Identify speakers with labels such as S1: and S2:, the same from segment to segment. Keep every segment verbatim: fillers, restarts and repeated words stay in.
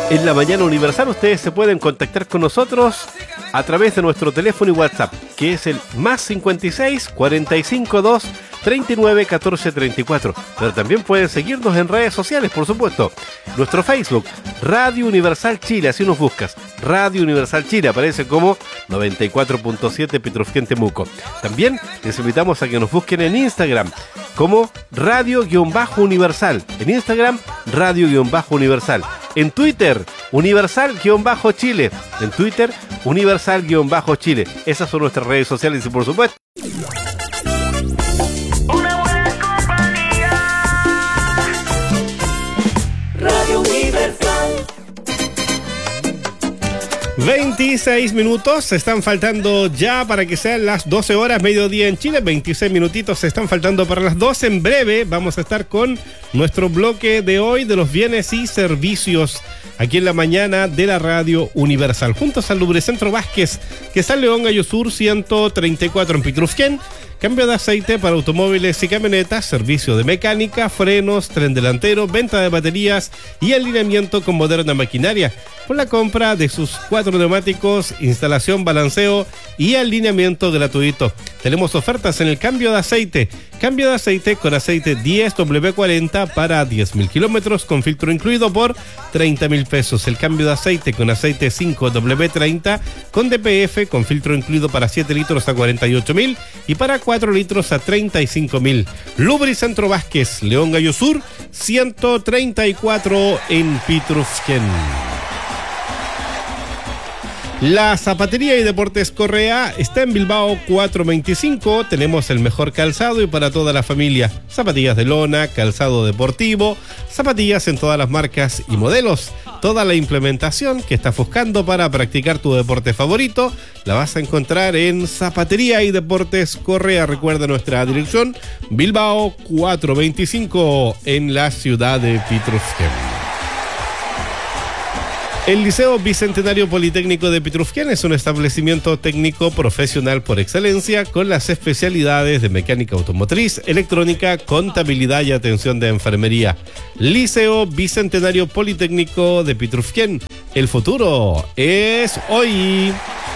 S1: En la mañana Universal ustedes se pueden contactar con nosotros a través de nuestro teléfono y WhatsApp, que es el más cincuenta y seis, cuarenta y cinco, dos, treinta y nueve, catorce, treinta y cuatro. Pero también pueden seguirnos en redes sociales, por supuesto. Nuestro Facebook, Radio Universal Chile, así nos buscas. Radio Universal Chile, aparece como noventa y cuatro punto siete Pitrufquén Temuco. También les invitamos a que nos busquen en Instagram como Radio-Universal. En Instagram, Radio-Universal. En Twitter, Universal-Chile. En Twitter, Universal-Chile. Esas son nuestras redes sociales y por supuesto...
S2: Una buena compañía. Radio Universal.
S1: veintiséis minutos se están faltando ya para que sean las doce horas, mediodía en Chile. veintiséis minutitos se están faltando para las doce. En breve vamos a estar con nuestro bloque de hoy de los bienes y servicios aquí en la mañana de la Radio Universal. Juntos al Lubricentro Vázquez, que está en León Gallo Sur ciento treinta y cuatro en Pitrufquén. Cambio de aceite para automóviles y camionetas, servicio de mecánica, frenos, tren delantero, venta de baterías y alineamiento con moderna maquinaria. Con la compra de sus cuatro neumáticos, instalación, balanceo y alineamiento gratuito. Tenemos ofertas en el cambio de aceite. Cambio de aceite con aceite diez doble u cuarenta para diez mil kilómetros con filtro incluido por treinta mil pesos. El cambio de aceite con aceite cinco doble u treinta con D P F con filtro incluido para siete litros a cuarenta y ocho mil y para cuatro litros a treinta y cinco mil. Lubricentro Vázquez, León Gallo Sur, ciento treinta y cuatro en Pitrufquén. La Zapatería y Deportes Correa está en Bilbao cuatrocientos veinticinco. Tenemos el mejor calzado y para toda la familia. Zapatillas de lona, calzado deportivo, zapatillas en todas las marcas y modelos. Toda la implementación que estás buscando para practicar tu deporte favorito la vas a encontrar en Zapatería y Deportes Correa. Recuerda nuestra dirección, Bilbao cuatrocientos veinticinco en la ciudad de Pitrufquén. El Liceo Bicentenario Politécnico de Pitrufquén es un establecimiento técnico profesional por excelencia con las especialidades de mecánica automotriz, electrónica, contabilidad y atención de enfermería. Liceo Bicentenario Politécnico de Pitrufquén. El futuro es hoy.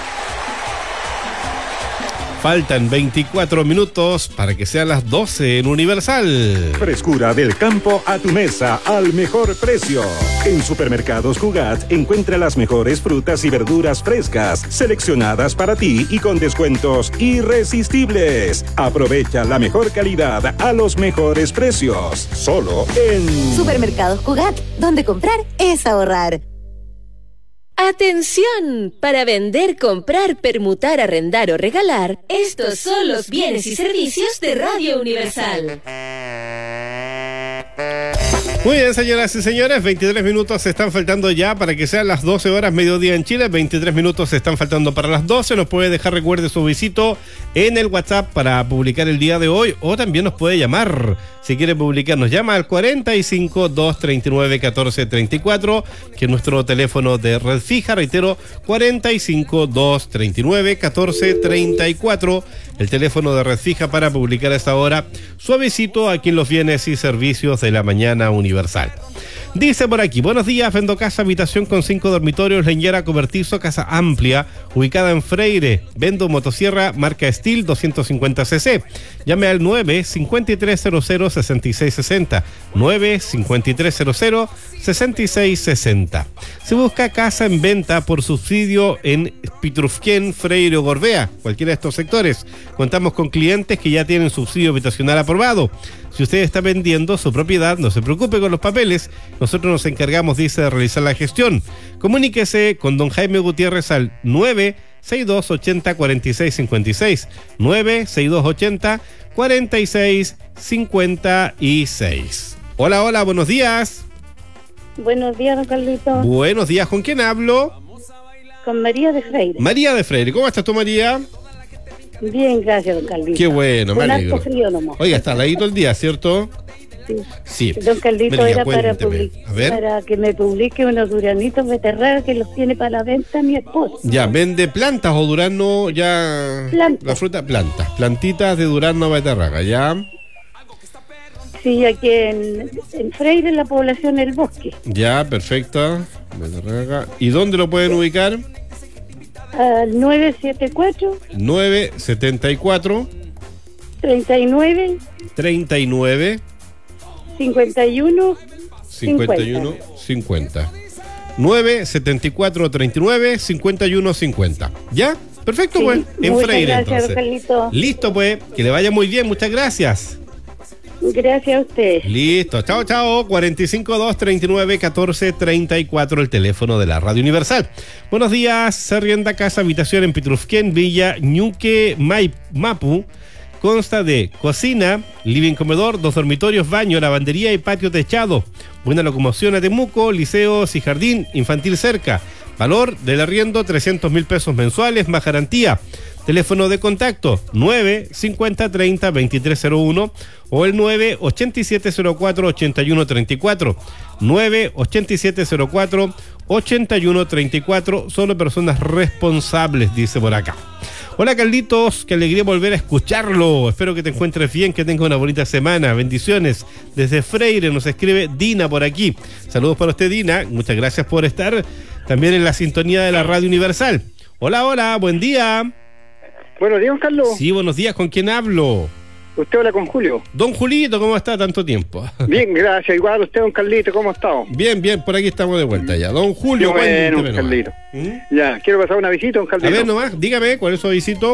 S1: Faltan veinticuatro minutos para que sean las doce en Universal.
S3: Frescura del campo a tu mesa al mejor precio. En Supermercados Cugat encuentra las mejores frutas y verduras frescas, seleccionadas para ti y con descuentos irresistibles. Aprovecha la mejor calidad a los mejores precios. Solo en
S4: Supermercados Cugat, donde comprar es ahorrar.
S5: ¡Atención! Para vender, comprar, permutar, arrendar o regalar, estos son los bienes y servicios de Radio Universal.
S1: Muy bien, señoras y señores, veintitrés minutos se están faltando ya para que sean las doce horas, mediodía en Chile. veintitrés minutos se están faltando para las doce. Nos puede dejar, recuerde, su visito en el WhatsApp para publicar el día de hoy, o también nos puede llamar. Si quiere publicar, nos llama al cuarenta y cinco, dos treinta y nueve, catorce treinta y cuatro, que es nuestro teléfono de red fija. Reitero, cuarenta y cinco, dos treinta y nueve, catorce treinta y cuatro, el teléfono de red fija para publicar a esta hora su visito aquí en los bienes y servicios de la mañana Universal. Dice por aquí, buenos días, vendo casa, habitación con cinco dormitorios, leñera, cobertizo, casa amplia, ubicada en Freire. Vendo motosierra marca Steel doscientos cincuenta cc. Llame al nueve cinco tres cero cero, seis seis seis cero, nueve cinco tres cero cero, seis seis seis cero. Se busca casa en venta por subsidio en Pitrufquén, Freire o Gorbea, cualquiera de estos sectores. Contamos con clientes que ya tienen subsidio habitacional aprobado. Si usted está vendiendo su propiedad, no se preocupe con los papeles. Nosotros nos encargamos, dice, de realizar la gestión. Comuníquese con don Jaime Gutiérrez al nueve seis dos ocho cero, cuatro seis cinco seis, nueve seis dos ocho cero, cuatro seis cinco seis. Hola, hola, buenos días.
S6: Buenos días, don Carlito.
S1: Buenos días, ¿con quién hablo?
S6: Con María de Freire.
S1: María de Freire, ¿cómo estás tú, María?
S6: Bien, gracias, don Carlito.
S1: Qué bueno, me
S6: Con
S1: alegro.
S6: harto frío nomás.
S1: Oiga, está ladito el día, ¿cierto?
S6: Sí.
S1: Sí.
S6: Don Carlito,
S1: María,
S6: era para,
S1: cuénteme.
S6: public-
S1: A ver.
S6: para que me publique unos duranitos beterraga que los tiene para la venta mi esposo.
S1: Ya, ¿vende plantas o durazno ya?
S6: Plantas.
S1: La fruta, plantas. Plantitas de durazno beterraga, ¿ya?
S6: Sí, aquí en, en Freire, en la población El Bosque.
S1: Ya, perfecto. Becerraga. ¿Y dónde lo pueden ubicar?
S6: Al nueve siete cuatro,
S1: nueve siete cuatro,
S6: treinta y nueve,
S1: treinta y nueve,
S6: cincuenta y uno,
S1: cincuenta y uno, cincuenta. nueve siete cuatro, treinta y nueve, cincuenta y uno, cincuenta. ¿Ya? Perfecto,
S6: Sí,
S1: pues. En
S6: muchas
S1: Freire,
S6: gracias,
S1: entonces.
S6: Carlito.
S1: Listo, pues. Que le vaya muy bien. Muchas gracias.
S6: Gracias a usted.
S1: Listo. Chao, chao. cuarenta y cinco, dos, treinta y nueve, catorce, treinta y cuatro, el teléfono de la Radio Universal. Buenos días. Se arrienda casa habitación en Pitrufquén, Villa Ñuque, Mai- Mapu. Consta de cocina, living comedor, dos dormitorios, baño, lavandería y patio techado. Buena locomoción a Temuco, liceos y jardín infantil cerca. Valor del arriendo trescientos mil pesos mensuales más garantía. Teléfono de contacto nueve cincuenta, treinta, veintitrés cero uno o el nueve ochenta y siete cero cuatro, ochenta y uno treinta y cuatro. nueve ochenta y siete cero cuatro, ochenta y uno treinta y cuatro. Solo personas responsables, dice por acá. Hola Carlitos, qué alegría volver a escucharlo. Espero que te encuentres bien, que tengas una bonita semana. Bendiciones. Desde Freire nos escribe Dina por aquí. Saludos para usted, Dina. Muchas gracias por estar también en la sintonía de la Radio Universal. Hola, hola, buen día.
S7: Buenos días, Carlos.
S1: Sí, buenos días, ¿con quién hablo?
S7: Usted habla con Julio.
S1: Don Julito, ¿cómo está tanto tiempo?
S7: Bien, gracias. Igual usted, don Carlito, ¿cómo ha estado?
S1: Bien, bien, por aquí estamos de vuelta ya. Don Julio,
S7: Qué bueno,
S1: cuénteme
S7: don
S1: nomás.
S7: Carlito.
S1: ¿Mm?
S7: Ya, quiero pasar una visita, don
S1: A
S7: Carlito.
S1: ver nomás, dígame, ¿cuál es su visito?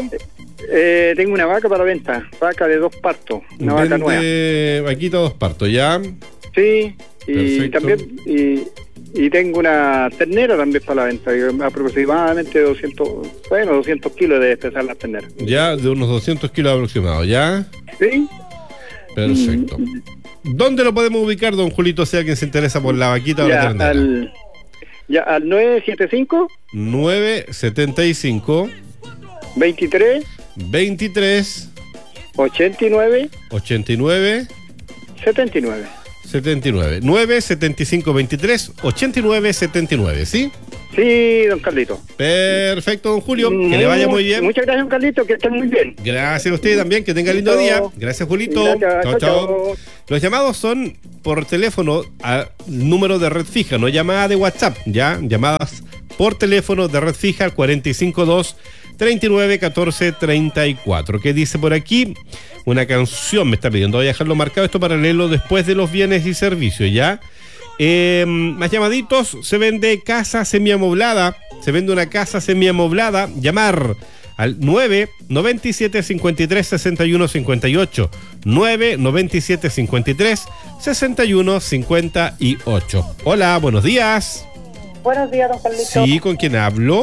S7: Eh, tengo una vaca para venta, vaca de dos partos, una vaca nueva.
S1: Vende vaquita dos partos, ¿ya?
S7: Sí, y
S1: Perfecto.
S7: también y, y tengo una ternera también para la venta, aproximadamente doscientos, bueno, doscientos kilos de pesar las terneras.
S1: Ya, de unos doscientos kilos aproximados, ¿ya?
S7: Sí,
S1: Perfecto. ¿Dónde lo podemos ubicar, don Julito, si alguien se interesa por la vaquita o la
S7: ya
S1: ternera?
S7: al, ya al nueve siete cinco,
S1: nueve siete cinco,
S7: veintitrés,
S1: veintitrés,
S7: ochenta y nueve,
S1: ochenta y nueve,
S7: setenta y nueve.
S1: setenta y nueve. nueve siete cinco, veintitrés, ochenta y nueve, setenta y nueve, ¿sí?
S7: Sí, don Carlito.
S1: Perfecto, don Julio. Que le vaya muy bien.
S7: Muchas gracias, don Carlito, que estén muy bien.
S1: Gracias a usted también, que tenga lindo
S7: Chao.
S1: día. Gracias, Julito.
S7: Gracias,
S1: Chao,
S7: chao,
S1: chao.
S7: chao.
S1: Los llamados son por teléfono al número de red fija, no llamada de WhatsApp, ya, llamadas por teléfono de red fija al cuarenta y cinco, dos, treinta y nueve, catorce, treinta y cuatro. ¿Qué dice por aquí? Una canción me está pidiendo, voy a dejarlo marcado esto para leerlo después de los bienes y servicios, ¿ya? Eh, más llamaditos, se vende casa semiamoblada, se vende una casa semiamoblada, llamar al nueve noventa y siete, cincuenta y tres, sesenta y uno, cincuenta y ocho, nueve noventa y siete, cincuenta y tres, sesenta y uno, cincuenta y ocho. Hola, buenos días.
S6: Buenos días, don Carlito.
S1: Sí, ¿con quién hablo?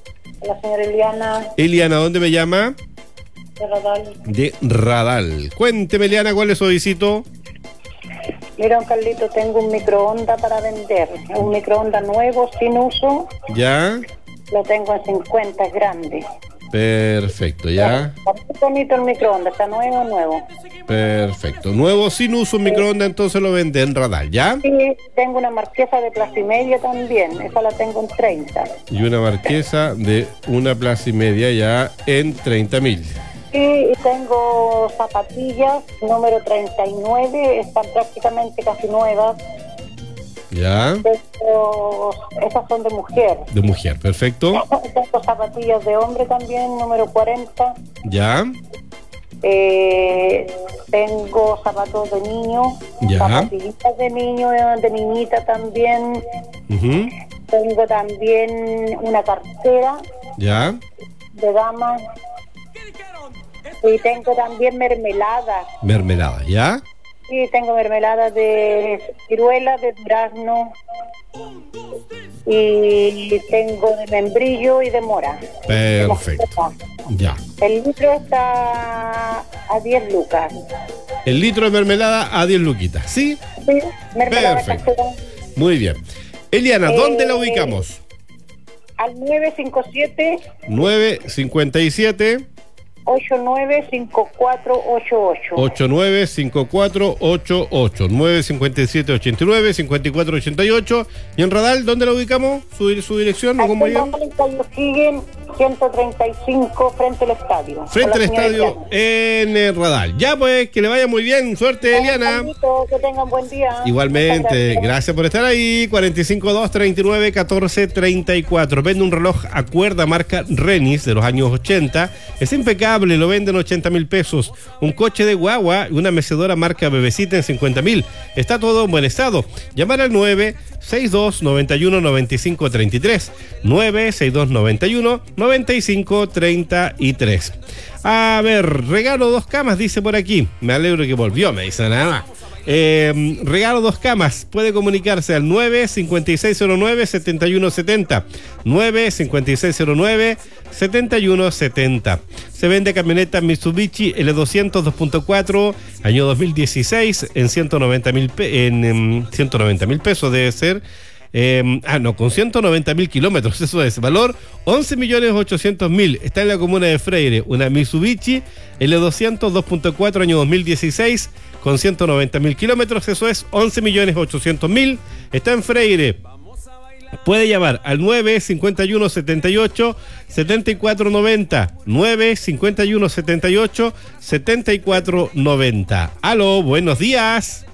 S6: La señora Eliana
S1: Eliana, ¿dónde me llama?
S6: de Radal.
S1: De Radal. Cuénteme, Eliana, ¿cuál es su visito?
S6: Mira, don Carlito, tengo un microondas para vender. Un microondas nuevo, sin uso.
S1: ¿Ya?
S6: Lo tengo en cincuenta, es grande.
S1: Perfecto, ¿ya?
S6: Está muy bonito el microondas, está nuevo, nuevo.
S1: Perfecto. Nuevo sin uso, un microondas, entonces lo vende en Radal, ¿ya?
S6: Y tengo una marquesa de plaza y media también. Esa la tengo en treinta.
S1: Y una marquesa de una plaza y media ya en treinta mil.
S6: Y tengo zapatillas número treinta y nueve, están prácticamente casi nuevas.
S1: ¿Ya?
S6: Tengo, esas son de mujer.
S1: De mujer, perfecto.
S6: Tengo zapatillas de hombre también, número cuarenta.
S1: ¿Ya?
S6: Eh, tengo zapatos de niño,
S1: Ya.
S6: zapatillitas de niño, eh, de niñita también.
S1: Ujú.
S6: Tengo también una cartera
S1: ¿Ya?
S6: de dama. Y tengo también mermelada.
S1: Mermelada, ¿ya?
S6: Sí, tengo mermelada de ciruela, de durazno. Y tengo de membrillo y de mora.
S1: Perfecto. Ya.
S6: El litro está a diez lucas.
S1: El litro de mermelada a diez luquitas, ¿sí?
S6: Sí, mermelada
S1: Perfecto.
S6: casera.
S1: Muy bien. Eliana, ¿dónde
S6: Eh,
S1: la ubicamos?
S6: Al nueve cinco siete,
S1: nueve cinco siete,
S6: ocho nueve cinco cuatro ocho ocho.
S1: ocho nueve cinco cuatro ocho ocho, nueve cinco siete, ochenta y nueve, cincuenta y cuatro ochenta y ocho. ¿Y en Radal, dónde la ubicamos? ¿Su, su dirección o cómo
S6: Aquí
S1: llama?
S6: en Cayo Higgins, ciento treinta y cinco frente al estadio.
S1: Frente
S6: Con
S1: al
S6: la señora
S1: estadio
S6: Eliana.
S1: en el radar. Ya pues, que le vaya muy bien. Suerte, Eliana.
S6: Carlitos, que tengan buen día. Muchas
S1: Igualmente,
S6: gracias.
S1: gracias por estar ahí. cuarenta y cinco dos, treinta y nueve, catorce, treinta y cuatro. Vende un reloj a cuerda marca Renis de los años ochenta. Es impecable, lo venden ochenta mil pesos. Un coche de guagua y una mecedora marca Bebecita en cincuenta mil. Está todo en buen estado. Llamar al nueve seis dos, nueve uno, nueve cinco tres tres. nueve seis dos, nueve uno, nueve cinco tres tres. A ver, regalo dos camas, dice por aquí. Me alegro que volvió, me dice nada más. Eh, regalo dos camas. Puede comunicarse al nueve cinco seis cero nueve, siete uno siete cero. nueve cinco seis cero nueve, siete uno siete cero. Se vende camioneta Mitsubishi L doscientos dos punto cuatro, año dos mil dieciséis, en ciento noventa mil pe- en, en ciento noventa mil pesos debe ser. Eh, ah, no, con ciento noventa mil kilómetros, eso es, valor once millones ochocientos mil. Está en la comuna de Freire, una Mitsubishi L doscientos dos punto cuatro, año dos mil dieciséis, con ciento noventa mil kilómetros, eso es once millones ochocientos mil. Está en Freire. Puede llamar al nueve cinco uno, siete ocho, siete cuatro nueve cero, nueve cinco uno, siete ocho, siete cuatro nueve cero. Aló, buenos días.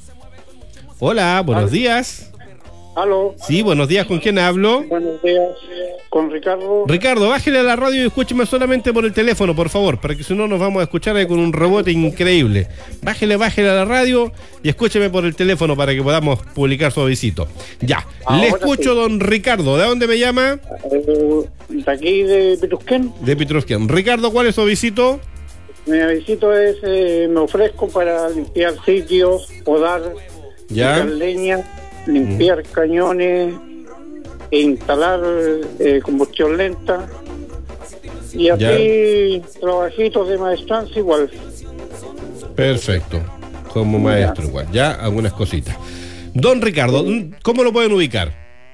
S1: Hola, buenos
S7: Aló.
S1: días.
S7: Aló,
S1: Sí, buenos días, ¿con quién hablo?
S7: buenos días, con Ricardo.
S1: Ricardo, bájele a la radio y escúcheme solamente por el teléfono, por favor, para que si no nos vamos a escuchar ahí con un rebote increíble. Bájele, bájele a la radio y escúcheme por el teléfono para que podamos publicar su avisito. Ya,
S7: Ahora
S1: le escucho,
S7: sí.
S1: don Ricardo. ¿De dónde me llama?
S7: Eh, de aquí de Pitusquén.
S1: De Petrovskian. Ricardo, ¿cuál es su avisito?
S7: Mi visito es, eh, me ofrezco para limpiar sitios, podar,
S1: Ya.
S7: quitar leña, limpiar cañones, e instalar eh, combustión lenta y así trabajitos de maestranza igual.
S1: Perfecto. Como maestro igual. Ya, algunas cositas. Don Ricardo, ¿cómo lo pueden ubicar?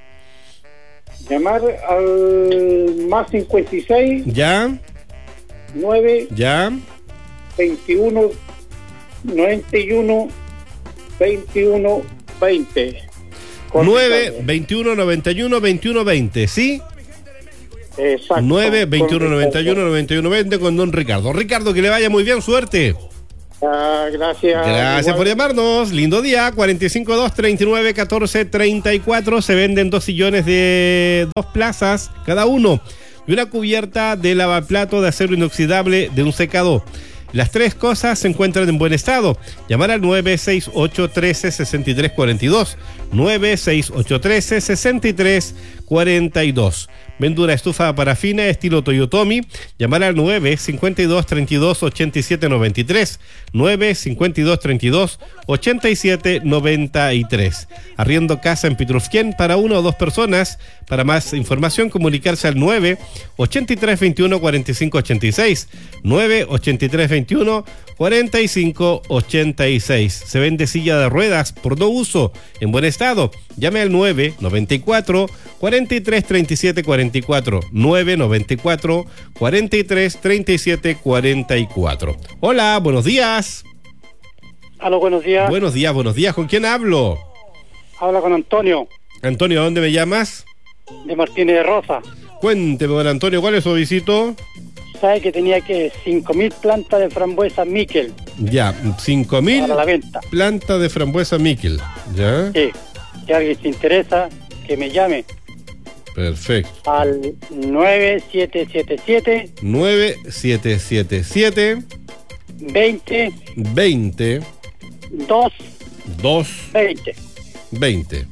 S7: Llamar al más cincuenta y seis,
S1: Ya,
S7: nueve,
S1: ya.
S7: veintiuno, noventa y uno, veintiuno, veinte. Con
S1: nueve,
S7: Ricardo.
S1: veintiuno, noventa y uno, veintiuno, veinte, ¿sí?
S7: Exacto.
S1: nueve, veintiuno,
S7: Con
S1: noventa y uno,
S7: Ricardo.
S1: noventa y uno, veinte con don Ricardo. Ricardo, que le vaya muy bien, suerte.
S7: Ah, gracias.
S1: Gracias
S7: Igual.
S1: por llamarnos. Lindo día. cuarenta y cinco dos, treinta y nueve, catorce, treinta y cuatro. Se venden dos sillones de dos plazas cada uno y una cubierta de lavaplato de acero inoxidable de un secador. Las tres cosas se encuentran en buen estado. Llamar al nueve seis ocho, uno tres, seis tres cuatro dos. nueve seis ocho, uno tres, seis tres cuatro dos. Vende una estufa parafina estilo Toyotomi. Llamar al nueve cinco dos, treinta y dos, ochenta y siete noventa y tres. nueve cinco dos, treinta y dos, ochenta y siete noventa y tres. Arriendo casa en Pitrufquén para una o dos personas. Para más información, comunicarse al nueve ochenta y tres veintiuno, cuarenta y cinco ochenta y seis. nueve ochenta y tres veintiuno, cuarenta y cinco ochenta y seis. Se vende silla de ruedas por no uso en buen estado. Llame al nueve noventa y cuatro, cuarenta y tres, treinta y siete cuarenta y cuatro. nueve noventa y cuatro, cuarenta y tres, treinta y siete cuarenta y cuatro. Hola, buenos días.
S7: Aló, buenos días.
S1: Buenos días, buenos días. ¿Con quién hablo?
S7: Habla con Antonio
S1: Antonio, ¿a dónde me llamas?
S7: de Martínez de Rosa.
S1: Cuénteme, don Antonio, ¿cuál es su visito?
S7: Sabe que tenía que cinco mil plantas de frambuesa Miquel
S1: Ya, cinco mil
S7: para la venta.
S1: plantas de frambuesa Miquel. Ya,
S7: Sí. Si alguien se interesa, que me llame
S1: perfecto.
S7: al nueve siete siete siete,
S1: nueve siete siete siete,
S7: veinte,
S1: veinte,
S7: dos,
S1: dos,
S7: veinte.
S1: veinte.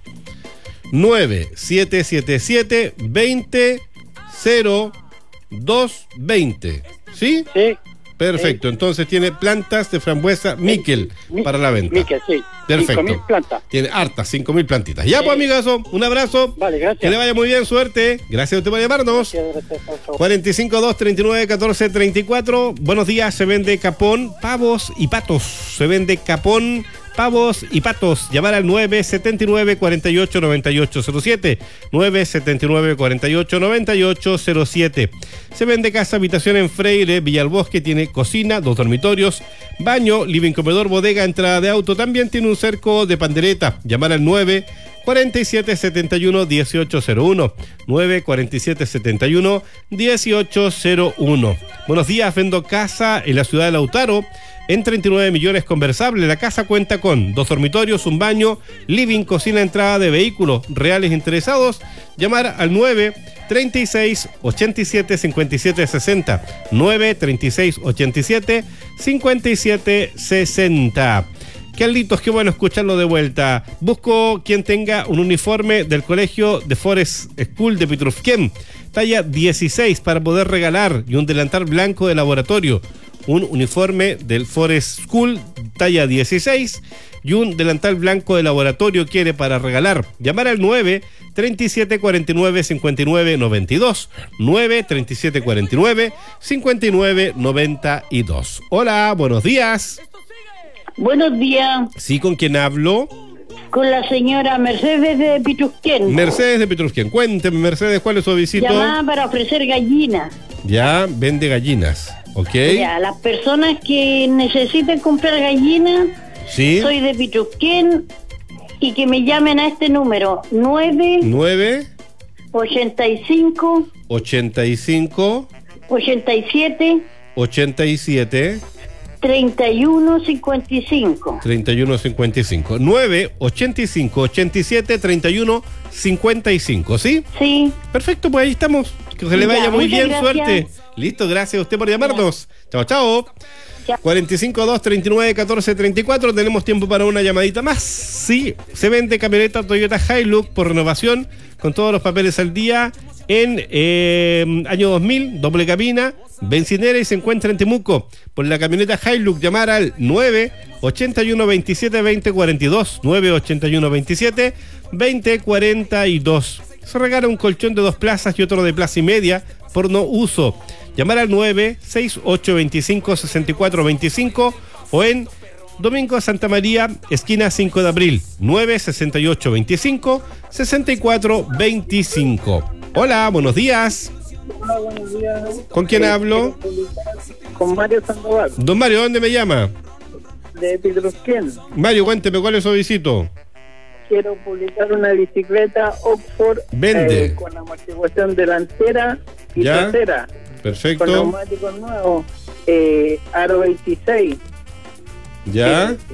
S1: nueve siete siete siete, veinte, cero, dos, veinte. ¿Sí?
S7: Sí.
S1: Perfecto. Entonces tiene plantas de frambuesa Miquel
S7: Mi-
S1: para la venta.
S7: Miquel, sí.
S1: Perfecto.
S7: cinco mil plantas.
S1: Tiene hartas, cinco mil plantitas. Ya,
S7: Sí.
S1: pues, amigazo, un abrazo.
S7: Vale, gracias.
S1: Que le vaya muy bien, suerte. Gracias a usted por llamarnos.
S7: Gracias, gracias, chao, chao.
S1: cuarenta y cinco dos, treinta y nueve, catorce, treinta y cuatro. Buenos días, se vende capón, pavos y patos. Se vende capón, pavos y patos. Llamar al nueve setenta y nueve, cuarenta y ocho, noventa y ocho cero siete. nueve setenta y nueve, cuarenta y ocho, noventa y ocho cero siete. Se vende casa habitación en Freire, Villalbosque. Tiene cocina, dos dormitorios, baño, living, comedor, bodega, entrada de auto. También tiene un cerco de pandereta. Llamar al nueve cuarenta y siete setenta y uno dieciocho cero uno. nueve cuarenta y siete setenta y uno dieciocho cero uno. Buenos días, vendo casa en la ciudad de Lautaro en treinta y nueve millones conversable. La casa cuenta con dos dormitorios, un baño, living, cocina, entrada de vehículos. Reales interesados, llamar al nueve treinta y seis ochenta y siete cincuenta y siete sesenta. nueve treinta y seis ochenta y siete cincuenta y siete sesenta. Carlitos, qué bueno escucharlo de vuelta. Busco quien tenga un uniforme del colegio de Forest School de Pitrufquén, talla dieciséis, para poder regalar, y un delantal blanco de laboratorio. Un uniforme del Forest School, talla dieciséis, y un delantal blanco de laboratorio quiere para regalar. Llamar al nueve treinta y siete cuarenta y nueve cincuenta y nueve noventa y dos. nueve treinta y siete cuarenta y nueve cincuenta y nueve noventa y dos. Hola, buenos días.
S6: Buenos días,
S1: ¿Sí, con quién hablo?
S6: con la señora Mercedes de Pitrufquén.
S1: Mercedes de Pitrufquén. Cuénteme, Mercedes, ¿cuál es su visito?
S6: Llamada para ofrecer gallinas.
S1: Ya, vende gallinas, ¿ok?
S6: Ya, las personas que necesiten comprar gallinas,
S1: Sí.
S6: soy de Pitrufquén, y que me llamen a este número, nueve
S1: nueve
S6: ochenta y cinco
S1: ochenta y cinco
S6: ochenta y siete
S1: ochenta y siete
S6: treinta y uno cincuenta y cinco.
S1: treinta y uno cincuenta y cinco. nueve ochenta y cinco ochenta y siete treinta y uno cincuenta y cinco, ¿sí?
S6: Sí,
S1: Perfecto, pues ahí estamos. Que se le
S6: Ya,
S1: vaya muy
S6: muchas
S1: bien,
S6: gracias.
S1: suerte. Listo, gracias a usted por llamarnos. Chao, chao.
S6: Ya.
S1: cuarenta y cinco dos treinta y nueve catorce treinta y cuatro. Tenemos tiempo para una llamadita más. Sí, se vende camioneta Toyota Hilux por renovación, con todos los papeles al día, en eh, año dos mil, doble cabina, bencinera, y se encuentra en Temuco. Por la camioneta Hilux, llamar al nueve ochenta y uno veintisiete veinte cuarenta y dos. nueve ochenta y uno veintisiete veinte cuarenta y dos. Se regala un colchón de dos plazas y otro de plaza y media por no uso. Llamar al nueve sesenta y ocho veinticinco sesenta y cuatro veinticinco, o en Domingo Santa María, esquina cinco de abril, nueve sesenta y ocho veinticinco sesenta y cuatro veinticinco. Hola, buenos días.
S7: Hola, buenos días.
S1: ¿Con quién hablo?
S7: Con Mario Sandoval,
S1: Don Mario, ¿dónde me llama?
S7: de Pitrufquén.
S1: Mario, cuénteme, ¿cuál es su visito?
S7: Quiero publicar una bicicleta Oxford
S1: Vende.
S7: eh, con amortiguación delantera y
S1: Ya.
S7: trasera, con
S1: Perfecto.
S7: neumáticos nuevos, eh, aro veintiséis.
S1: Ya.
S7: Eh,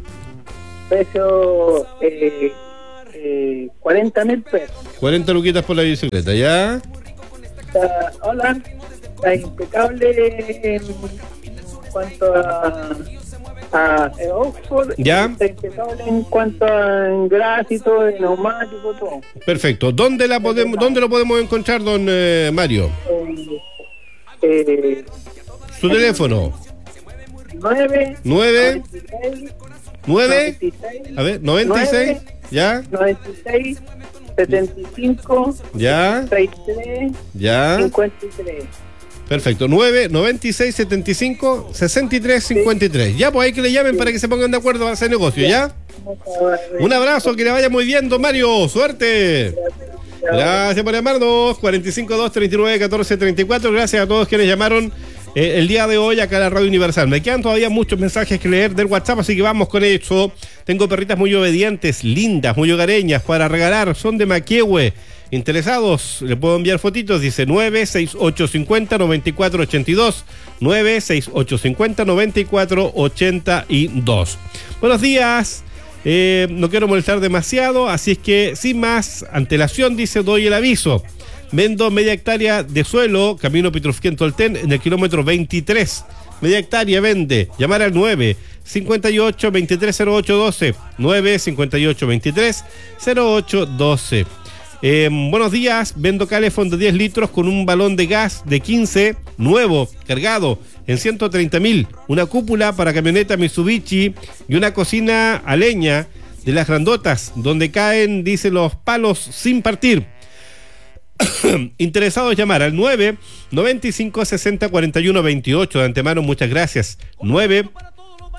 S7: precio eh, eh, cuarenta mil pesos.
S1: cuarenta luquitas por la bicicleta, ¿ya?
S7: Está, hola, está impecable en cuanto a, a eh, Oxford.
S1: Ya.
S7: Está impecable en cuanto a engrásito, de neumático, todo.
S1: Perfecto. ¿Dónde la podemos, dónde lo podemos encontrar, don eh, Mario?
S7: Eh, eh,
S1: Su teléfono.
S7: nueve
S1: nueve nueve
S7: noventa y seis,
S1: A ver, noventa y seis. ¿Ya?
S7: noventa y seis, setenta y cinco,
S1: ¿Ya?
S7: treinta y tres,
S1: ¿Ya?
S7: cincuenta y tres.
S1: Perfecto. nueve noventa y seis setenta y cinco sesenta y tres cincuenta y tres. Ya, pues hay que le llamen para que se pongan de acuerdo para hacer negocio, ¿ya? Un abrazo, que le vaya muy bien, don Mario. Suerte. Gracias por llamarnos. cuarenta y cinco dos treinta y nueve catorce treinta y cuatro. Gracias a todos quienes llamaron eh, el día de hoy acá a la Radio Universal. Me quedan todavía muchos mensajes que leer del WhatsApp, así que vamos con eso. Tengo perritas muy obedientes, lindas, muy hogareñas para regalar. Son de Maquehue. Interesados, le puedo enviar fotitos. Dice nueve seis ocho cinco cero nueve cuatro ocho dos. nueve seis ocho cinco cero nueve cuatro ocho dos. Buenos días. Eh, no quiero molestar demasiado, así es que sin más antelación, dice, doy el aviso. Vendo media hectárea de suelo, camino Pitrufquén Tolten, en el kilómetro veintitrés. Media hectárea vende. Llamar al nueve cincuenta y ocho veintitrés cero ocho doce. nueve cincuenta y ocho veintitrés cero ocho doce. Eh, buenos días, vendo Calefón de diez litros con un balón de gas de quince, nuevo, cargado, en ciento treinta mil, una cúpula para camioneta Mitsubishi y una cocina a leña de las grandotas, donde caen, dice, los palos sin partir. Interesados, llamar al nueve noventa y cinco sesenta cuarenta y uno veintiocho. De antemano, muchas gracias. nueve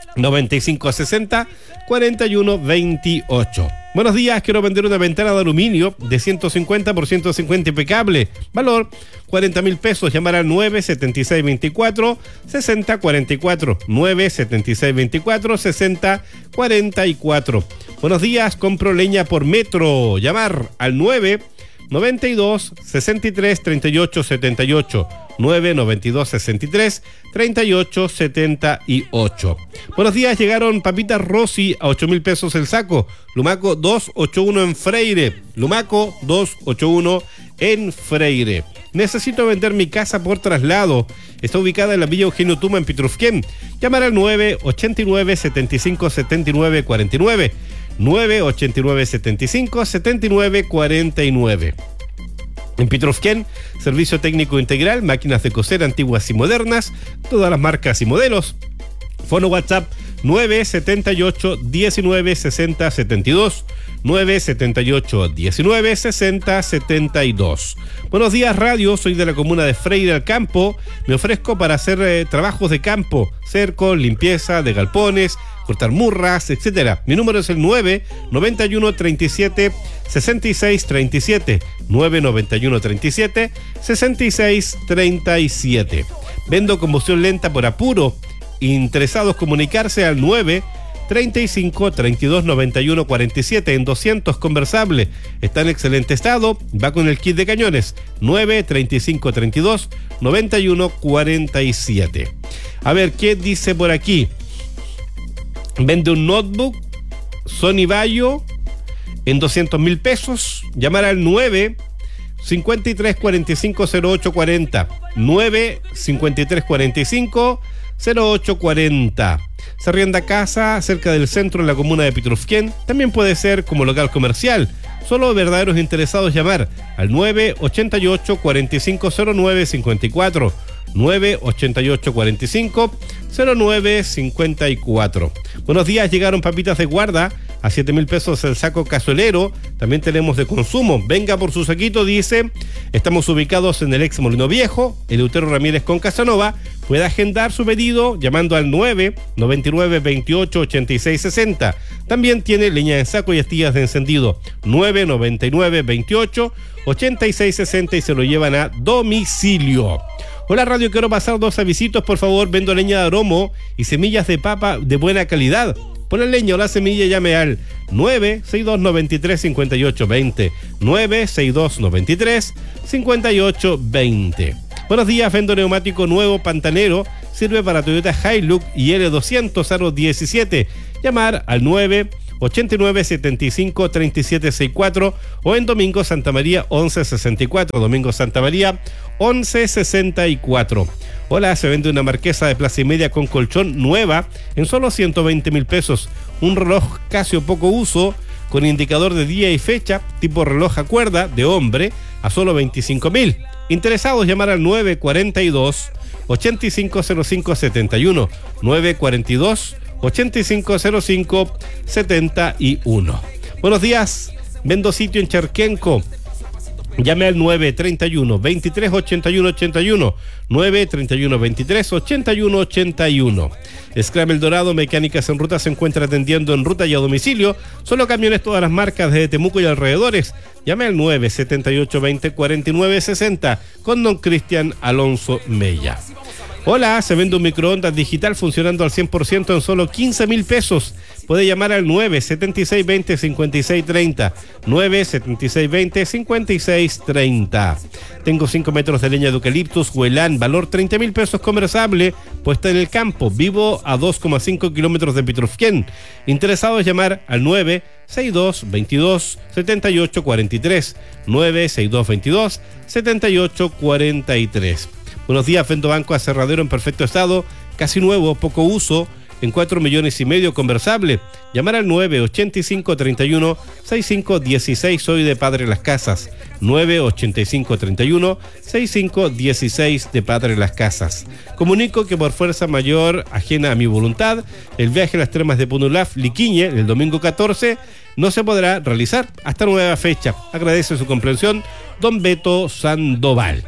S1: noventa y cinco sesenta, cuarenta y uno veintiocho. Buenos días, quiero vender una ventana de aluminio de ciento cincuenta por ciento cincuenta impecable. Valor cuarenta mil pesos. Llamar al nueve setenta y seis veinticuatro, sesenta cuarenta y cuatro. nueve setenta y seis veinticuatro, sesenta cuarenta y cuatro. Buenos días, compro leña por metro. Llamar al nueve noventa y dos sesenta y tres treinta y ocho setenta y ocho. nueve noventa y dos sesenta y tres treinta y ocho setenta y ocho. Buenos días, llegaron papitas Rossi a ocho mil pesos el saco. Lumaco doscientos ochenta y uno en Freire. Lumaco doscientos ochenta y uno en Freire. Necesito vender mi casa por traslado. Está ubicada en la Villa Eugenio Tuma en Pitrufquén. Llamar al nueve ochenta y nueve setenta y cinco setenta y nueve cuarenta y nueve. nueve ochenta y nueve setenta y cinco setenta y nueve cuarenta y nueve. En Pitrufquén, servicio técnico integral, máquinas de coser antiguas y modernas, todas las marcas y modelos. Fono WhatsApp nueve setenta y ocho diecinueve sesenta setenta y dos. nueve setenta y ocho diecinueve sesenta setenta y dos. Buenos días, radio. Soy de la comuna de Freire al Campo. Me ofrezco para hacer eh, trabajos de campo, cerco, limpieza de galpones, cortar murras, etcétera. Mi número es el nueve noventa y uno treinta y siete sesenta y seis treinta y siete. nueve noventa y uno treinta y siete sesenta y seis treinta y siete. Vendo combustión lenta por apuro. Interesados comunicarse al nueve treinta y cinco treinta y dos noventa y uno cuarenta y siete en doscientos conversable. Está en excelente estado. Va con el kit de cañones. nueve treinta y cinco treinta y dos noventa y uno cuarenta y siete. A ver, ¿qué dice por aquí? Vende un notebook Sony Vaio en doscientos mil pesos. Llamar al nueve cincuenta y tres cuarenta y cinco cero ocho cuarenta. nueve cincuenta y tres cuarenta y cinco cero ocho cuarenta. Se arrienda casa cerca del centro en la comuna de Pitrufquén. También puede ser como local comercial. Solo verdaderos interesados llamar al nueve ochenta y ocho cuarenta y cinco cero nueve cincuenta y cuatro. nueve ochenta y ocho cuarenta y cinco cero nueve cincuenta y cuatro. Buenos días, llegaron papitas de guarda a siete mil pesos el saco cazuelero. También tenemos de consumo. Venga por su saquito, dice. Estamos ubicados en el ex Molino Viejo, Eleuterio Ramírez con Casanova. Puede agendar su pedido llamando al nueve noventa y nueve veintiocho ochenta y seis sesenta. También tiene leña en saco y astillas de encendido. nueve noventa y nueve veintiocho ochenta y seis sesenta y se lo llevan a domicilio. Hola, radio, quiero pasar dos avisitos, por favor. Vendo leña de aromo y semillas de papa de buena calidad. Por la leña o la semilla llame al nueve seis dos nueve tres cinco ocho dos cero. nueve seis dos nueve tres cinco ocho dos cero. Buenos días, vendo neumático nuevo pantanero. Sirve para Toyota Hilux y L doscientos aro diecisiete. Llamar al nueve ochenta y nueve setenta y cinco treinta y siete sesenta y cuatro o en Domingo Santa María once sesenta y cuatro. Domingo Santa María once sesenta y cuatro. Hola, se vende una marquesa de plaza y media con colchón nueva en solo ciento veinte mil pesos. Un reloj Casio poco uso con indicador de día y fecha tipo reloj a cuerda de hombre a solo veinticinco mil. Interesados llamar al nueve cuarenta y dos ochenta y cinco cero cinco setenta y uno. nueve cuarenta y dos ochenta y cinco cero cinco setenta y uno. Buenos días, vendo sitio en Charquenco. Llame al nueve treinta y uno veintitrés ochenta y uno ochenta y uno. nueve treinta y uno veintitrés ochenta y uno ochenta y uno. Scrabble Dorado, mecánicas en ruta, se encuentra atendiendo en ruta y a domicilio. Solo camiones todas las marcas desde Temuco y alrededores. Llame al nueve setenta y ocho veinte cuarenta y nueve sesenta con don Cristian Alonso Mella. Hola, se vende un microondas digital funcionando al cien por ciento en solo quince mil pesos. Puede llamar al nueve setenta y seis veinte cincuenta y seis treinta. nueve setenta y seis veinte cincuenta y seis treinta. Tengo cinco metros de leña de eucaliptus, Huelán, valor treinta mil pesos conversable, puesta en el campo. Vivo a dos coma cinco kilómetros de Pitrufquén. Interesados llamar al nueve sesenta y dos veintidós setenta y ocho cuarenta y tres. nueve sesenta y dos veintidós setenta y ocho cuarenta y tres. Buenos días, vendo banco aserradero en perfecto estado, casi nuevo, poco uso, en cuatro millones y medio conversable. Llamar al nueve ochenta y cinco treinta y uno sesenta y cinco dieciséis, soy de Padre Las Casas. nueve ochenta y cinco treinta y uno sesenta y cinco dieciséis de Padre Las Casas. Comunico que por fuerza mayor, ajena a mi voluntad, el viaje a las termas de Punulaf, Liquiñe, el domingo catorce, no se podrá realizar hasta nueva fecha. Agradece su comprensión, don Beto Sandoval.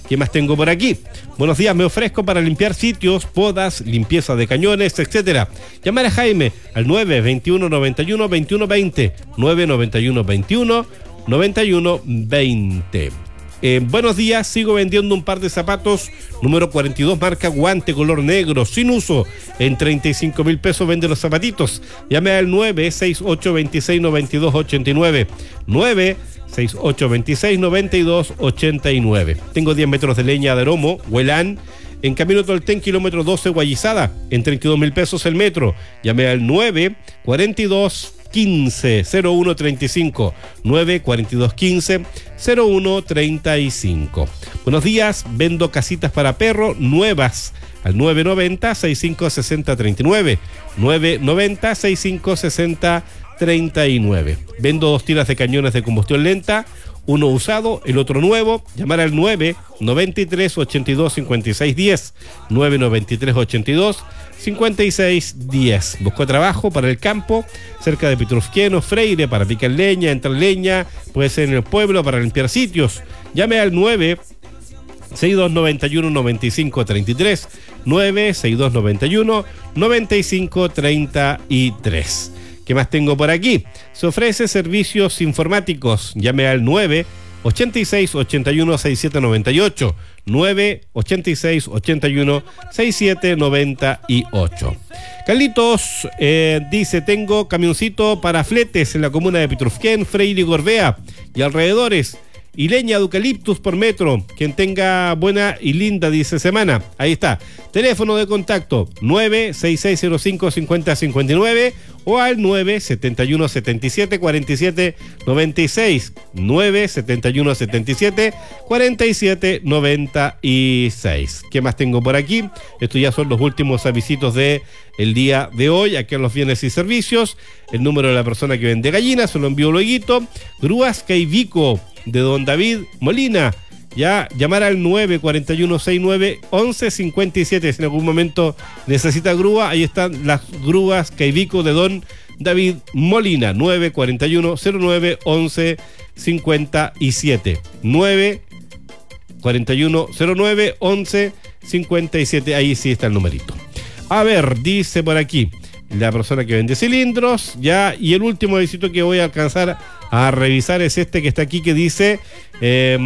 S1: ¿Qué más tengo por aquí? Buenos días, me ofrezco para limpiar sitios, podas, limpieza de cañones, etcétera. Llamar a Jaime al nueve veintiuno noventa y uno veintiuno veinte, nueve noventa y uno veintiuno noventa y uno veinte. Eh, buenos días, sigo vendiendo un par de zapatos número cuarenta y dos, marca Guante, color negro, sin uso. En treinta y cinco mil pesos vende los zapatitos. Llame al nueve seis ocho dos seis nueve dos ocho nueve, nueve seis ocho dos seis nueve dos ocho nueve. Tengo diez metros de leña de aromo, Huelán, en Camino Tolten, kilómetro doce, Guayizada, en treinta y dos mil pesos el metro. Llame al nueve cuarenta y dos quince cero uno treinta y cinco, nueve cuarenta y dos quince cero uno treinta y cinco. Buenos días, vendo casitas para perro nuevas al nueve noventa sesenta y cinco sesenta treinta y nueve, nueve noventa sesenta y cinco sesenta treinta y nueve. Vendo dos tiras de cañones de combustión lenta, uno usado, el otro nuevo. Llamar al nueve noventa y tres ochenta y dos cincuenta y seis diez, nueve noventa y tres ochenta y dos cincuenta y seis diez. Busco trabajo para el campo, cerca de Pitrufqueno, Freire, para picar leña, entrar leña, puede ser en el pueblo, para limpiar sitios. Llame al nueve sesenta y dos noventa y uno noventa y cinco treinta y tres, nueve sesenta y dos noventa y uno noventa y cinco treinta y tres. ¿Qué más tengo por aquí? Se ofrece servicios informáticos. Llame al nueve ochenta y seis ochenta y uno sesenta y siete noventa y ocho, nueve ochenta y seis ochenta y uno sesenta y siete noventa y ocho. Carlitos eh, dice, tengo camioncito para fletes en la comuna de Pitrufquén, Freire y Gorbea y alrededores, y leña de eucaliptus por metro. Quien tenga buena y linda, dice, semana. Ahí está. Teléfono de contacto nueve seis seis cero cinco cinco cero cinco nueve o al nueve setenta y uno setenta y siete cuarenta y siete noventa y seis, nueve setenta y uno setenta y siete cuarenta y siete noventa y seis. ¿Qué más tengo por aquí? Estos ya son los últimos avisitos de el día de hoy, aquí en los bienes y servicios. El número de la persona que vende gallinas, se lo envío luego. Grúas Caivico, de don David Molina. Ya, llamar al nueve cuarenta y uno sesenta y nueve once cincuenta y siete. Si en algún momento necesita grúa, ahí están las grúas Caivico de don David Molina. nueve cuarenta y uno cero nueve once cincuenta y siete. nueve cuarenta y uno cero nueve once cincuenta y siete. Ahí sí está el numerito. A ver, dice por aquí la persona que vende cilindros, ya, y el último visito que voy a alcanzar a revisar es este que está aquí, que dice eh,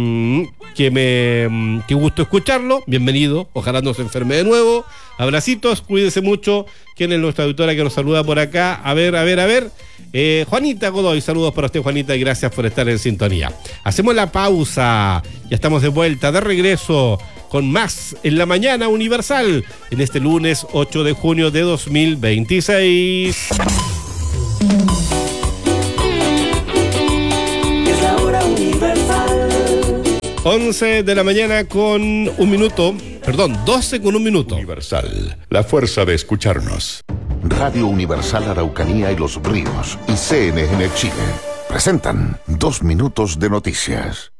S1: que me que gusto escucharlo, bienvenido, ojalá no se enferme de nuevo, abracitos, cuídese mucho. ¿Quién es nuestra auditora que nos saluda por acá? A ver, a ver, a ver, eh, Juanita Godoy, saludos para usted, Juanita, y gracias por estar en sintonía. Hacemos la pausa, ya estamos de vuelta, de regreso con más en la mañana Universal, en este lunes ocho de junio de dos mil veintiséis.
S2: Es la hora Universal.
S1: once de la mañana con un minuto, perdón, doce con un minuto.
S8: Universal, la fuerza de escucharnos.
S9: Radio Universal Araucanía y Los Ríos y C N N Chile presentan dos minutos de noticias.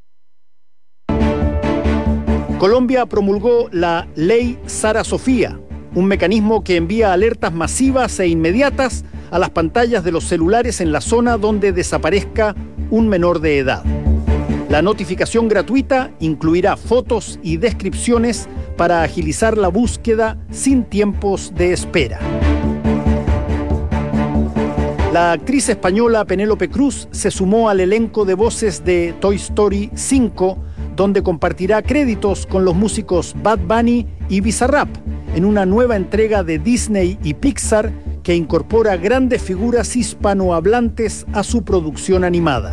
S10: Colombia promulgó la Ley Sara Sofía, un mecanismo que envía alertas masivas e inmediatas a las pantallas de los celulares en la zona donde desaparezca un menor de edad. La notificación gratuita incluirá fotos y descripciones para agilizar la búsqueda sin tiempos de espera. La actriz española Penélope Cruz se sumó al elenco de voces de Toy Story cinco, donde compartirá créditos con los músicos Bad Bunny y Bizarrap, en una nueva entrega de Disney y Pixar que incorpora grandes figuras hispanohablantes a su producción animada.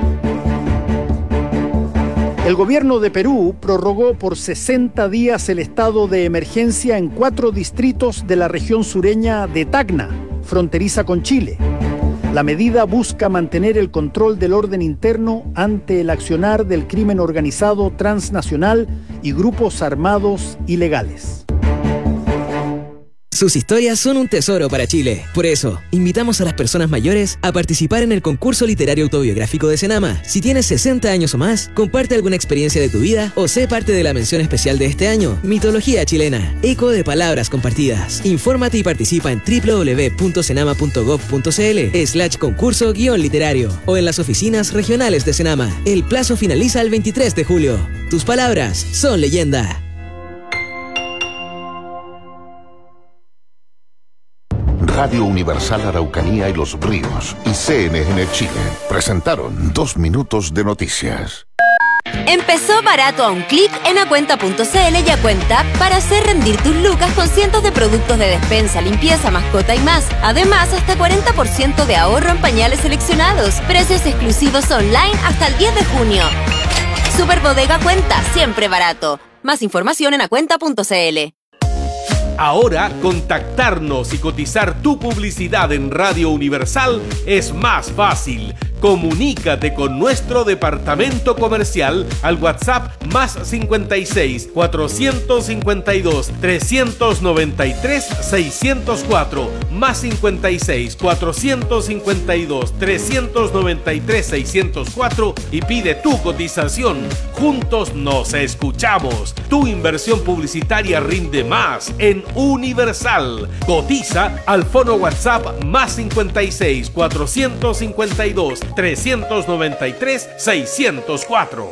S10: El gobierno de Perú prorrogó por sesenta días el estado de emergencia en cuatro distritos de la región sureña de Tacna, fronteriza con Chile. La medida busca mantener el control del orden interno ante el accionar del crimen organizado transnacional y grupos armados ilegales.
S11: Sus historias son un tesoro para Chile. Por eso, invitamos a las personas mayores a participar en el concurso literario autobiográfico de Senama. Si tienes sesenta años o más, comparte alguna experiencia de tu vida o sé parte de la mención especial de este año, Mitología Chilena, eco de palabras compartidas. Infórmate y participa en doble u doble u doble u punto senama punto gob punto c l slash concurso guión literario o en las oficinas regionales de Senama. El plazo finaliza el veintitrés de julio. Tus palabras son leyenda.
S9: Radio Universal Araucanía y Los Ríos y C N N Chile presentaron Dos Minutos de Noticias.
S5: Empezó barato a un clic en acuenta punto c l y Acuenta para hacer rendir tus lucas con cientos de productos de despensa, limpieza, mascota y más. Además, hasta cuarenta por ciento de ahorro en pañales seleccionados. Precios exclusivos online hasta el diez de junio. Superbodega Cuenta, siempre barato. Más información en acuenta punto c l.
S12: Ahora, contactarnos y cotizar tu publicidad en Radio Universal es más fácil. Comunícate con nuestro departamento comercial al WhatsApp más cincuenta y seis, cuatrocientos cincuenta y dos, trescientos noventa y tres, seiscientos cuatro, más cincuenta y seis, cuatrocientos cincuenta y dos, trescientos noventa y tres, seiscientos cuatro y pide tu cotización. Juntos nos escuchamos. Tu inversión publicitaria rinde más en Universal. Cotiza al fono WhatsApp más cincuenta y seis, cuatrocientos cincuenta y dos, trescientos noventa y tres, seiscientos cuatro.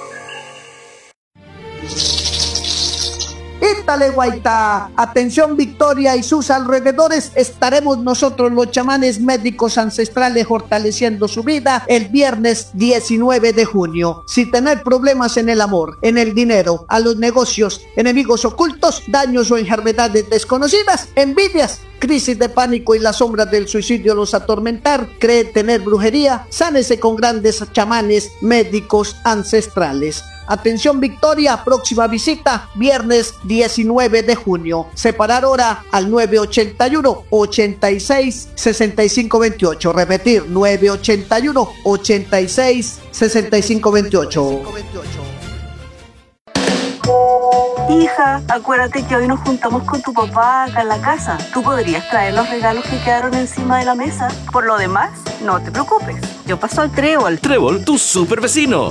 S13: Ítale, Guaitá. Atención, Victoria y sus alrededores. Estaremos nosotros, los chamanes médicos ancestrales, fortaleciendo su vida el viernes diecinueve de junio. Si tener problemas en el amor, en el dinero, a los negocios, enemigos ocultos, daños o enfermedades desconocidas, envidias, crisis de pánico y las sombras del suicidio los atormentar, cree tener brujería, sánese con grandes chamanes médicos ancestrales. Atención, Victoria, próxima visita viernes diecinueve de junio. Separar hora al nueve ochenta y uno, ochenta y seis, sesenta y cinco veintiocho. Repetir, nueve ochenta y uno, ochenta y seis, sesenta y cinco veintiocho.
S14: Hija, acuérdate que hoy nos juntamos con tu papá acá en la casa. Tú podrías traer los regalos que quedaron encima de la mesa. Por lo demás, no te preocupes. Yo paso al Trébol.
S12: Trébol, tu super vecino.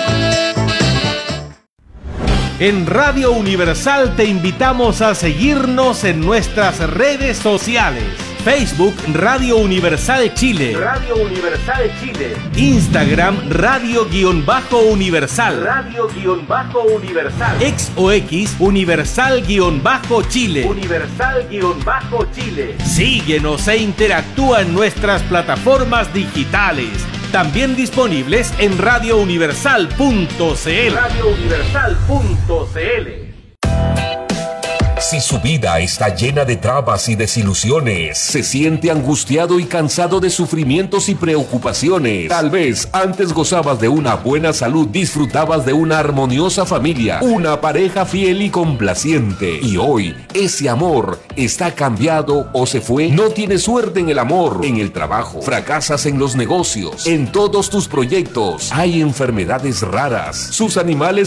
S12: En Radio Universal te invitamos a seguirnos en nuestras redes sociales. Facebook Radio Universal Chile. Radio Universal Chile. Instagram Radio-Universal. Radio-Universal. Ex o X Universal-Chile. Universal-Chile. Síguenos e interactúa en nuestras plataformas digitales. También disponibles en radio universal punto c l. radio universal punto c l.
S15: Si su vida está llena de trabas y desilusiones, se siente angustiado y cansado de sufrimientos y preocupaciones. Tal vez antes gozabas de una buena salud, disfrutabas de una armoniosa familia, una pareja fiel y complaciente. Y hoy, ese amor está cambiado o se fue. No tienes suerte en el amor, en el trabajo, fracasas en los negocios, en todos tus proyectos. Hay enfermedades raras. Sus animales